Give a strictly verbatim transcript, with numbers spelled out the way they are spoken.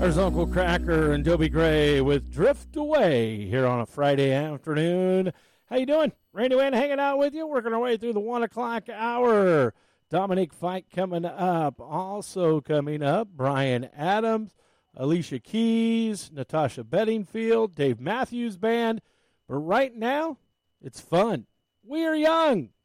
There's Uncle Cracker and Dobie Gray with Drift Away here on a Friday afternoon. How you doing? Randy Wayne hanging out with you, working our way through the one o'clock hour. Dominic Fike coming up. Also coming up, Brian Adams, Alicia Keys, Natasha Bedingfield, Dave Matthews Band. But right now, it's fun. We are young.